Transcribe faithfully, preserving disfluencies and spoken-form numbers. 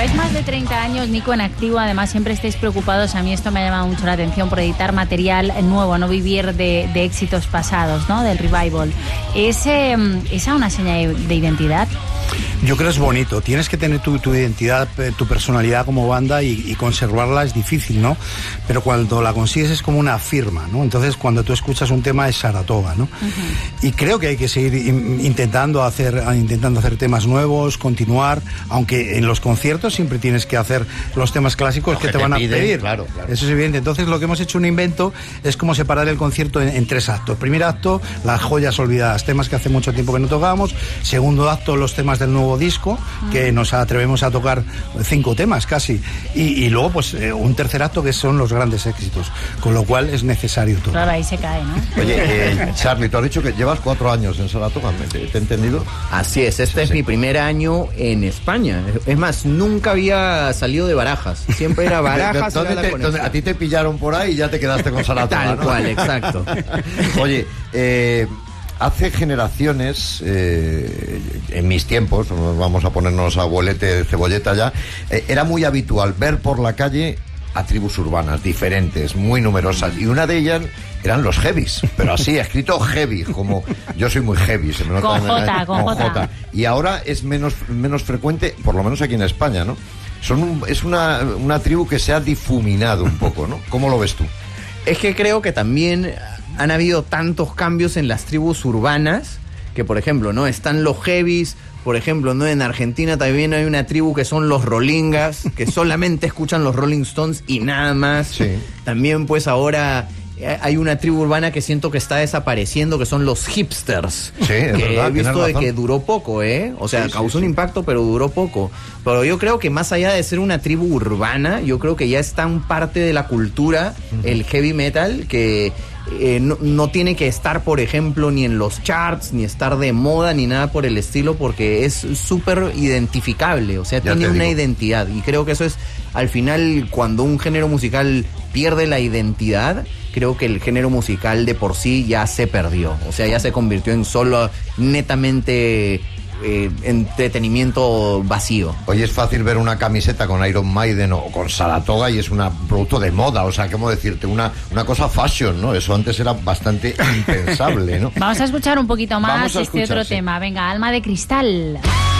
Lleváis más de treinta años, Nico, en activo. Además, siempre estáis preocupados. A mí esto me ha llamado mucho la atención por editar material nuevo, no vivir de, de éxitos pasados, ¿no? Del revival. ¿Es eh, esa una señal de identidad? Yo creo que es bonito. Tienes que tener tu, tu identidad, tu personalidad como banda y, y conservarla es difícil, ¿no? Pero cuando la consigues es como una firma, ¿no? Entonces, cuando tú escuchas un tema es Saratoga, ¿no? Uh-huh. Y creo que hay que seguir intentando hacer, intentando hacer temas nuevos, continuar, aunque en los conciertos siempre tienes que hacer los temas clásicos lo que, que te, te van a piden, pedir. Claro, claro. Eso es evidente. Entonces, lo que hemos hecho un invento es como separar el concierto en, en tres actos. Primer acto, las joyas olvidadas, temas que hace mucho tiempo que no tocábamos. Segundo acto, los temas del nuevo disco, que nos atrevemos a tocar cinco temas casi, y, y luego pues eh, un tercer acto que son los grandes éxitos, con lo cual es necesario todo. Claro, ahí se cae, ¿no? Oye, eh, Charlie, tú has dicho que llevas cuatro años en Saratoga, ¿te, te he entendido? Así es, este sí, es sí. mi primer año en España. Es más, nunca había salido de Barajas, siempre era Barajas. ¿Dónde era te, la donde a ti te pillaron por ahí y ya te quedaste con Saratoga? Tal ¿no? cual, exacto. Oye, eh... hace generaciones, eh, en mis tiempos, vamos a ponernos abuelete de cebolleta ya, eh, era muy habitual ver por la calle a tribus urbanas diferentes, muy numerosas, y una de ellas eran los heavies, pero así, escrito heavy, como yo soy muy heavy, se me nota con J, con J. Y ahora es menos, menos frecuente, por lo menos aquí en España, ¿no? Son un, es una, una tribu que se ha difuminado un poco, ¿no? ¿Cómo lo ves tú? Es que creo que también han habido tantos cambios en las tribus urbanas que, por ejemplo, ¿no? Están los heavies, por ejemplo, ¿no? En Argentina también hay una tribu que son los rolingas, que solamente escuchan los Rolling Stones y nada más. Sí. También, pues, ahora hay una tribu urbana que siento que está desapareciendo, que son los hipsters. Sí, es que verdad, he visto de razón. que duró poco, ¿eh? O sea, sí, causó sí, un sí. impacto, pero duró poco. Pero yo creo que más allá de ser una tribu urbana, yo creo que ya es tan parte de la cultura, uh-huh. el heavy metal, que Eh, no, no tiene que estar, por ejemplo, ni en los charts, ni estar de moda, ni nada por el estilo, porque es súper identificable, o sea, ya tiene una digo. identidad, y creo que eso es, al final, cuando un género musical pierde la identidad, creo que el género musical de por sí ya se perdió, o sea, ya se convirtió en solo netamente Eh, entretenimiento vacío. Hoy es fácil ver una camiseta con Iron Maiden o con Saratoga y es un producto de moda, o sea, ¿cómo decirte? Una, una cosa fashion, ¿no? Eso antes era bastante impensable, ¿no? Vamos a escuchar un poquito más este escuchar, otro sí. tema. Venga, Alma de Cristal.